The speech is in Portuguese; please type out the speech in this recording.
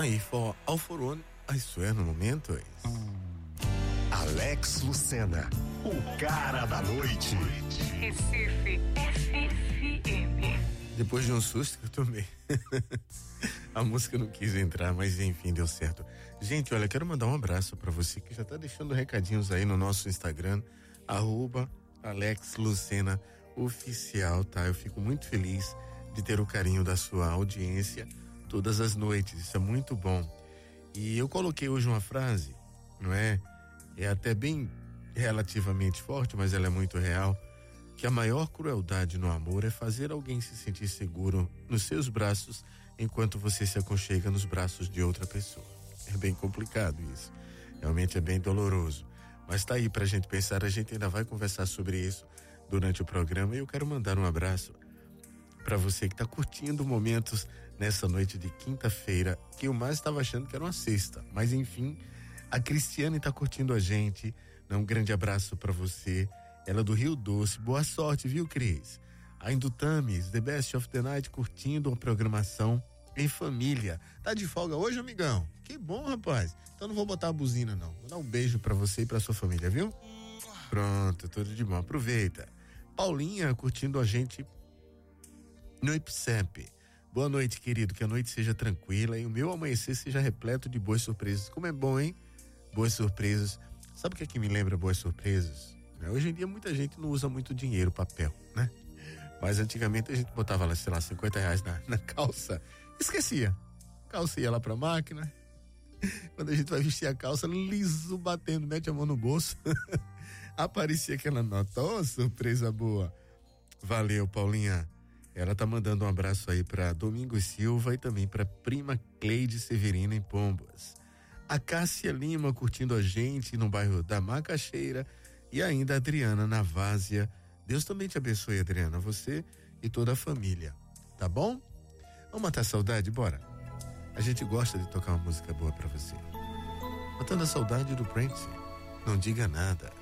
Aí, for All For One, isso é no momento. Alex Lucena, o cara da noite. Recife FM. Depois de um susto que eu tomei. A música não quis entrar, mas enfim, deu certo. Gente, olha, quero mandar um abraço pra você que já tá deixando recadinhos aí no nosso Instagram, @Alex Lucena Oficial, tá? Eu fico muito feliz de ter o carinho da sua audiência todas as noites, isso é muito bom. E eu coloquei hoje uma frase, não é? É até bem relativamente forte, mas ela é muito real, que a maior crueldade no amor é fazer alguém se sentir seguro nos seus braços enquanto você se aconchega nos braços de outra pessoa. É bem complicado isso, realmente é bem doloroso, mas tá aí pra gente pensar. A gente ainda vai conversar sobre isso durante o programa e eu quero mandar um abraço para você que tá curtindo momentos nessa noite de quinta-feira, que eu mais estava achando que era uma sexta, mas enfim, a Cristiane tá curtindo a gente. Um grande abraço para você, ela do Rio Doce. Boa sorte, viu, Cris? A Indutames, The Best of the Night, curtindo a programação em família. Tá de folga hoje, amigão? Que bom, rapaz. Então não vou botar a buzina, não. Vou dar um beijo para você e para sua família, viu? Pronto, tudo de bom. Aproveita. Paulinha curtindo a gente no IPSEP. Boa noite, querido, que a noite seja tranquila e o meu amanhecer seja repleto de boas surpresas. Como é bom, hein? Boas surpresas. Sabe o que é que me lembra boas surpresas? Hoje em dia muita gente não usa muito dinheiro, papel, né? Mas antigamente a gente botava lá, sei lá, R$50 na calça, esquecia. Calça ia lá pra máquina. Quando a gente vai vestir a calça, liso, batendo, mete a mão no bolso. Aparecia aquela nota. Oh, surpresa boa. Valeu, Paulinha. Ela tá mandando um abraço aí pra Domingos Silva e também pra prima Cleide Severina em Pombas. A Cássia Lima curtindo a gente no bairro da Macaxeira e ainda a Adriana Navásia. Deus também te abençoe, Adriana, você e toda a família, tá bom? Vamos matar a saudade? Bora. A gente gosta de tocar uma música boa pra você. Matando a saudade do Prince. Não diga nada.